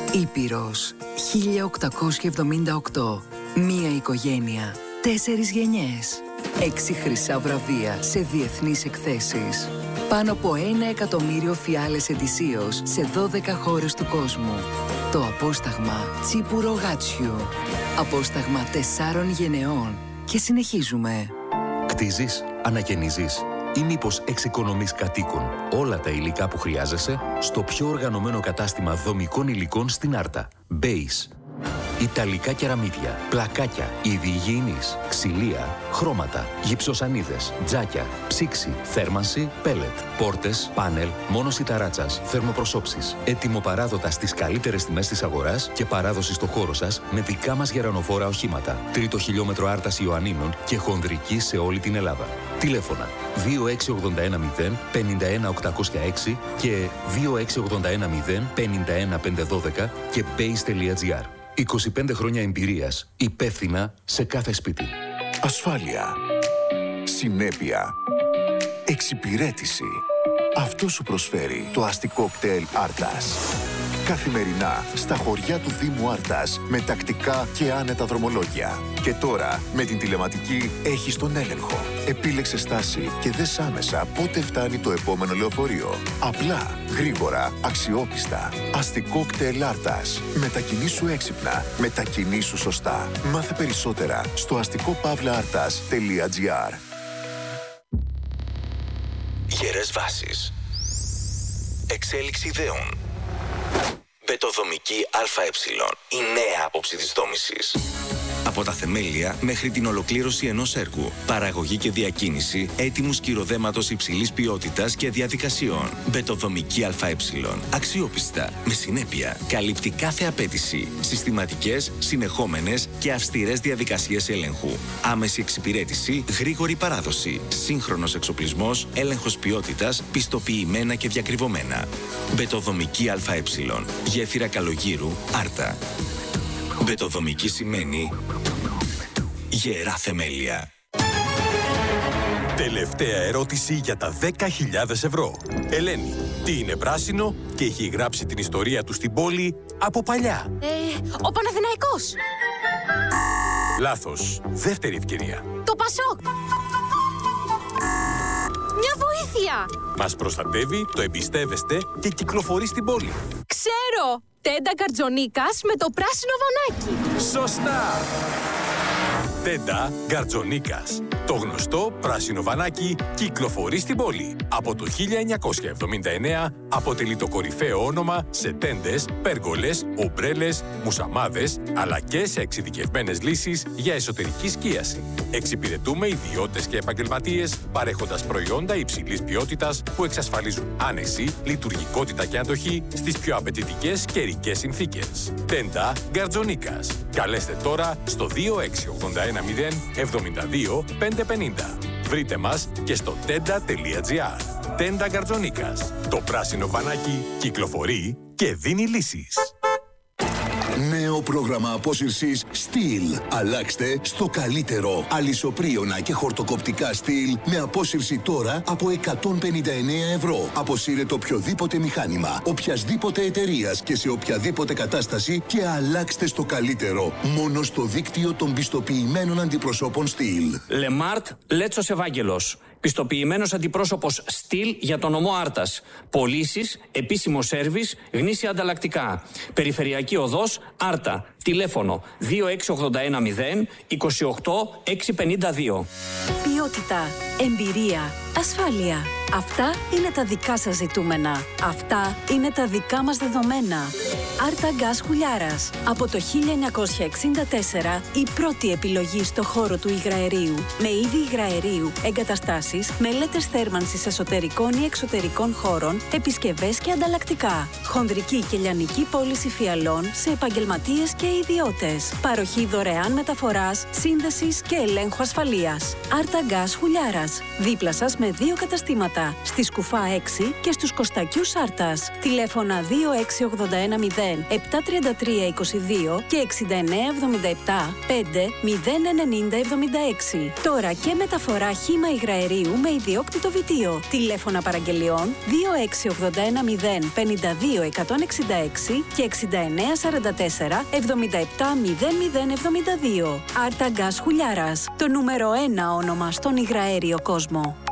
Ήπειρος 1878. Μία οικογένεια, 4 γενιές, 6 χρυσά βραβεία σε διεθνείς εκθέσεις. Πάνω από 1 εκατομμύριο φιάλες ετησίως σε 12 χώρες του κόσμου. Το απόσταγμα Τσίπουρο Γάτσιου. Απόσταγμα 4 γενεών. Και συνεχίζουμε. Κτίζεις, ανακαινίζεις ή μήπως εξοικονομείς κατοίκων όλα τα υλικά που χρειάζεσαι στο πιο οργανωμένο κατάστημα δομικών υλικών στην Άρτα. Base. Ιταλικά κεραμίδια, πλακάκια, είδη υγιεινής, ξυλία, χρώματα, γυψοσανίδες, τζάκια, ψήξη, θέρμανση, πέλετ, πόρτες, πάνελ, μόνωση ταράτσας, θερμοπροσώψεις. Ετοιμοπαράδοτα στις καλύτερες τιμές της αγοράς και παράδοση στο χώρο σας με δικά μας γερανοφόρα οχήματα. Τρίτο χιλιόμετρο Άρτας Ιωαννίνων και χονδρική σε όλη την Ελλάδα. Τηλέφωνα 26810 51806 και 26810 51512 και base.gr. 25 χρόνια εμπειρίας, υπεύθυνα σε κάθε σπίτι. Ασφάλεια. Συνέπεια. Εξυπηρέτηση. Αυτό σου προσφέρει το αστικό κτέλ Άρτας. Καθημερινά στα χωριά του Δήμου Άρτας με τακτικά και άνετα δρομολόγια. Και τώρα με την τηλεματική έχεις τον έλεγχο. Επίλεξε στάση και δες άμεσα πότε φτάνει το επόμενο λεωφορείο. Απλά, γρήγορα, αξιόπιστα. Αστικό κτέλ Άρτας. Μετακινήσου έξυπνα. Μετακινήσου σωστά. Μάθε περισσότερα στο αστικοπαύλαartas.gr. Γερές βάσεις. Εξέλιξη ιδεών. Μπετοδομική ΑΕ. Η νέα άποψη της δόμησης. Από τα θεμέλια μέχρι την ολοκλήρωση ενός έργου. Παραγωγή και διακίνηση έτοιμου σκυροδέματος υψηλής ποιότητας και διαδικασιών. Μπετοδομική ΑΕ. Αξιόπιστα, με συνέπεια. Καλύπτει κάθε απέτηση. Συστηματικές, συνεχόμενες και αυστηρές διαδικασίες έλεγχου. Άμεση εξυπηρέτηση, γρήγορη παράδοση. Σύγχρονος εξοπλισμός, έλεγχος ποιότητας, πιστοποιημένα και διακριβωμένα. Μπετοδομική ΑΕ. Γέφυρα Καλογύρου, Άρτα. Μπετοδομική σημαίνει γερά θεμέλια. Τελευταία ερώτηση για τα 10.000 ευρώ. Ελένη, τι είναι πράσινο και έχει γράψει την ιστορία του στην πόλη από παλιά? Ο Παναθηναϊκός. Λάθος. Δεύτερη ευκαιρία. Το Πασόκ. Μια βοήθεια. Μας προστατεύει, το εμπιστεύεστε και κυκλοφορεί στην πόλη. Ξέρω. Τέντα Γκαρτζονίκας με το πράσινο βανάκι. Σωστά! Τέντα Γκαρτζονίκας. Το γνωστό πράσινο βανάκι κυκλοφορεί στην πόλη. Από το 1979 αποτελεί το κορυφαίο όνομα σε τέντες, πέργολες, ομπρέλες, μουσαμάδες, αλλά και σε εξειδικευμένες λύσεις για εσωτερική σκίαση. Εξυπηρετούμε ιδιώτες και επαγγελματίες, παρέχοντας προϊόντα υψηλής ποιότητας που εξασφαλίζουν άνεση, λειτουργικότητα και αντοχή στις πιο απαιτητικές καιρικές συνθήκες. Τέντα Γκαρτζονίκας. Καλέστε τώρα στο 26810 72 550. Βρείτε μας και στο tenda.gr. Τέντα Γκαρτζονίκας. Το πράσινο βανάκι κυκλοφορεί και δίνει λύσεις. Νέο πρόγραμμα απόσυρσης Steel. Αλλάξτε στο καλύτερο. Αλυσοπρίωνα και χορτοκοπτικά Steel με απόσυρση τώρα από 159 ευρώ. Αποσύρετε οποιοδήποτε μηχάνημα, οποιασδήποτε εταιρείας και σε οποιαδήποτε κατάσταση και αλλάξτε στο καλύτερο. Μόνο στο δίκτυο των πιστοποιημένων αντιπροσώπων Steel. Λεμάρτ Λέτσος Ευάγγελος. Πιστοποιημένος αντιπρόσωπος Στυλ για τον νομό Άρτας. Πωλήσεις, επίσημο σέρβις, γνήσια ανταλλακτικά. Περιφερειακή οδός Άρτα. Τηλέφωνο 26810 28 652. Ποιότητα, εμπειρία, ασφάλεια. Αυτά είναι τα δικά σας ζητούμενα. Αυτά είναι τα δικά μας δεδομένα. Άρτα Γκάς Χουλιάρας. Από το 1964 η πρώτη επιλογή στο χώρο του υγραερίου. Με είδη υγραερίου, εγκαταστάσεις, μελέτες θέρμανσης εσωτερικών ή εξωτερικών χώρων, επισκευές και ανταλλακτικά. Χονδρική και λιανική πώληση φιαλών σε επαγγελματίες και ιδιώτες. Παροχή δωρεάν μεταφοράς, σύνδεσης και ελέγχου ασφαλείας. Άρτα Γκάς Χουλιάρας. Δίπλα σας με με 2 καταστήματα, στη Σκουφά 6 και στους Κωστακιούς Άρτας. Τηλέφωνα 26810 73322 και 6977 5 09076. Τώρα και μεταφορά χύμα υγραερίου με ιδιόκτητο βιτίο. Τηλέφωνα παραγγελιών 26810 52 166 και 6944 77 0072. Άρτα Γκάς Χουλιάρας. Το νούμερο 1 όνομα στον υγραέριο κόσμο.